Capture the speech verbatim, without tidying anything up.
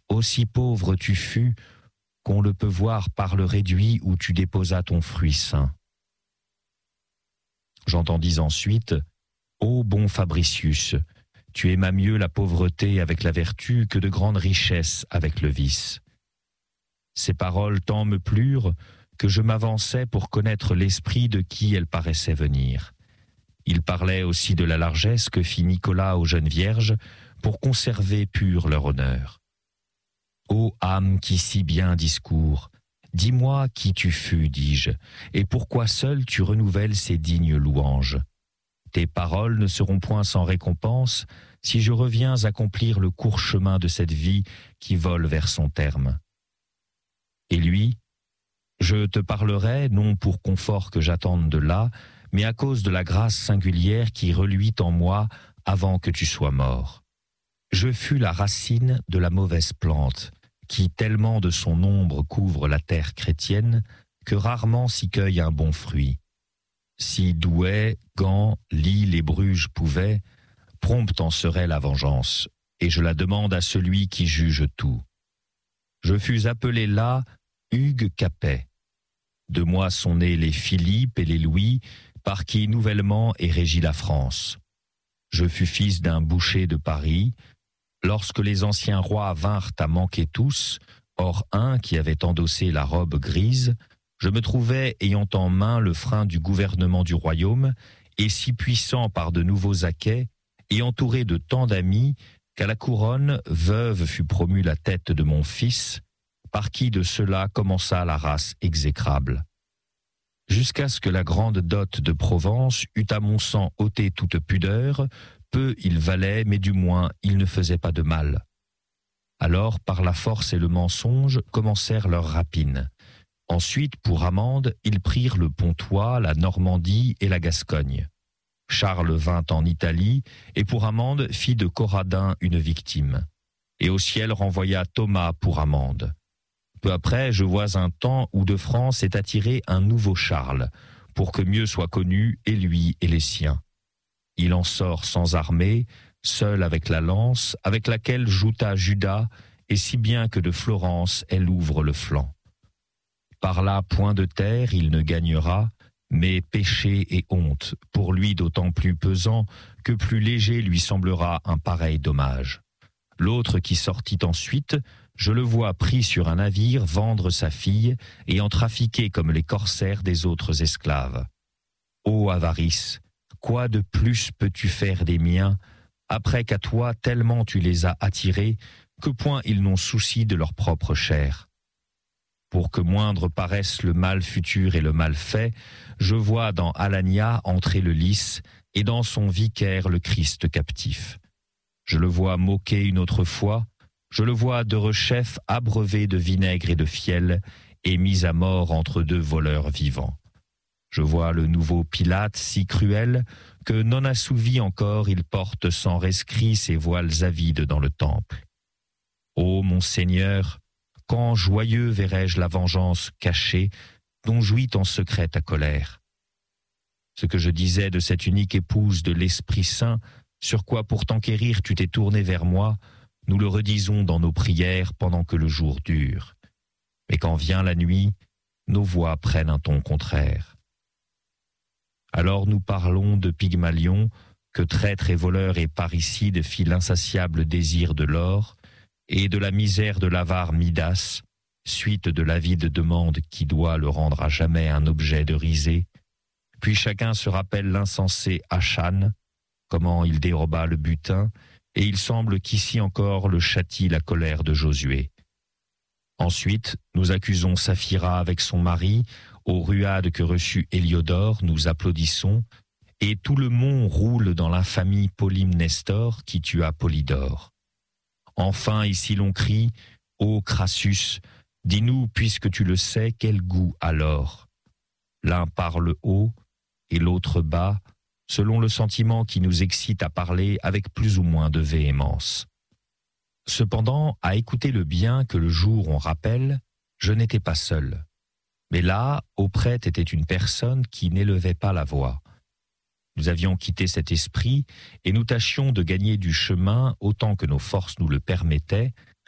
aussi pauvre tu fus, qu'on le peut voir par le réduit où tu déposas ton fruit saint. J'entendis ensuite, ô bon Fabricius, tu aimas mieux la pauvreté avec la vertu que de grandes richesses avec le vice. Ces paroles tant me plurent que je m'avançai pour connaître l'esprit de qui elles paraissaient venir. Il parlait aussi de la largesse que fit Nicolas aux jeunes vierges pour conserver pur leur honneur. Ô âme qui si bien discours, dis-moi qui tu fus, dis-je, et pourquoi seul tu renouvelles ces dignes louanges. Tes paroles ne seront point sans récompense si je reviens accomplir le court chemin de cette vie qui vole vers son terme. Et lui, je te parlerai non pour confort que j'attende de là, mais à cause de la grâce singulière qui reluit en moi avant que tu sois mort. Je fus la racine de la mauvaise plante, qui tellement de son ombre couvre la terre chrétienne, que rarement s'y cueille un bon fruit. Si Douai, Gand, Lille et Bruges pouvaient, prompte en serait la vengeance, et je la demande à celui qui juge tout. Je fus appelé là Hugues Capet. De moi sont nés les Philippe et les Louis, par qui nouvellement est régie la France. Je fus fils d'un boucher de Paris. Lorsque les anciens rois vinrent à manquer tous, hors un qui avait endossé la robe grise, je me trouvais ayant en main le frein du gouvernement du royaume, et si puissant par de nouveaux acquets, et entouré de tant d'amis, qu'à la couronne, veuve fut promue la tête de mon fils, par qui de cela commença la race exécrable. Jusqu'à ce que la grande dot de Provence eût à mon sang ôté toute pudeur, peu il valait, mais du moins il ne faisait pas de mal. Alors, par la force et le mensonge, commencèrent leurs rapines. Ensuite, pour amende, ils prirent le Pontois, la Normandie et la Gascogne. Charles vint en Italie, et pour amende fit de Corradin une victime. Et au ciel renvoya Thomas pour amende. Peu après, je vois un temps où de France est attiré un nouveau Charles, pour que mieux soit connu, et lui et les siens. Il en sort sans armée, seul avec la lance, avec laquelle jouta Judas, et si bien que de Florence elle ouvre le flanc. Par là, point de terre, il ne gagnera, mais péché et honte, pour lui d'autant plus pesant que plus léger lui semblera un pareil dommage. L'autre qui sortit ensuite, je le vois pris sur un navire vendre sa fille et en trafiquer comme les corsaires des autres esclaves. Ô avarice, quoi de plus peux-tu faire des miens, après qu'à toi tellement tu les as attirés, que point ils n'ont souci de leur propre chair. Pour que moindre paraisse le mal futur et le mal fait, je vois dans Alania entrer le lys, et dans son vicaire le Christ captif. Je le vois moquer une autre fois, je le vois de rechef abreuvé de vinaigre et de fiel, et mis à mort entre deux voleurs vivants. Je vois le nouveau Pilate si cruel que non assouvi encore il porte sans rescrit ses voiles avides dans le temple. Ô mon Seigneur, quand joyeux verrai-je la vengeance cachée dont jouit en secret ta colère. Ce que je disais de cette unique épouse de l'Esprit Saint, sur quoi pour t'enquérir tu t'es tourné vers moi, nous le redisons dans nos prières pendant que le jour dure. Mais quand vient la nuit, nos voix prennent un ton contraire. Alors nous parlons de Pygmalion, que traître et voleur et parricide fit l'insatiable désir de l'or, et de la misère de l'avare Midas, suite de l'avide demande qui doit le rendre à jamais un objet de risée. Puis chacun se rappelle l'insensé Achan, comment il déroba le butin, et il semble qu'ici encore le châtie la colère de Josué. Ensuite, nous accusons Saphira avec son mari, aux ruades que reçut Héliodore, nous applaudissons, et tout le mont roule dans l'infamie Polymnestor qui tua Polydore. Enfin, ici l'on crie, ô Crassus, dis-nous, puisque tu le sais, quel goût alors? L'un parle haut et l'autre bas, selon le sentiment qui nous excite à parler avec plus ou moins de véhémence. Cependant, à écouter le bien que le jour on rappelle, je n'étais pas seul. Mais là, auprès était une personne qui n'élevait pas la voix. Nous avions quitté cet esprit et nous tâchions de gagner du chemin autant que nos forces nous le permettaient,